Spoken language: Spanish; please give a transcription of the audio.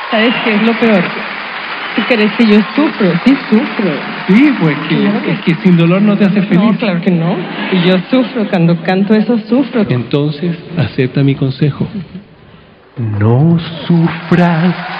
¿Sabes qué es lo peor? ¿Tú crees que yo sufro? Sí sufro. Sí, pues es que sin dolor no te hace feliz. No, claro que no. Y yo sufro, cuando canto eso sufro. Entonces, acepta mi consejo. No sufras.